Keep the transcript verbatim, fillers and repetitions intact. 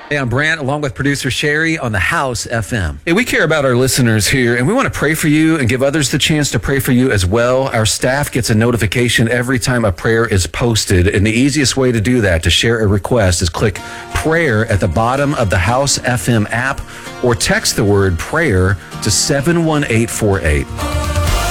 Hey, I'm Brant, along with producer Sherry on the House F M. Hey, we care about our listeners here, and we want to pray for you and give others the chance to pray for you as well. Our staff gets a notification every time a prayer is posted, and the easiest way to do that, to share a request, is click prayer at the bottom of the House F M app or text the word prayer to seven one eight four eight.